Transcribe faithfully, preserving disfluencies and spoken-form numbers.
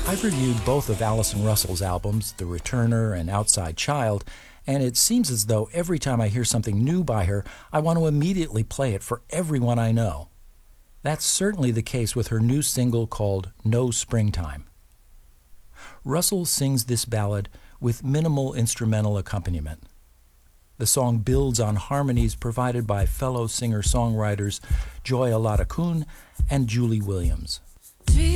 I've reviewed both of Allison Russell's albums, The Returner and Outside Child, and it seems as though every time I hear something new by her, I want to immediately play it for everyone I know. That's certainly the case with her new single called No Springtime. Russell sings this ballad with minimal instrumental accompaniment. The song builds on harmonies provided by fellow singer-songwriters Joy Aladakun and Julie Williams.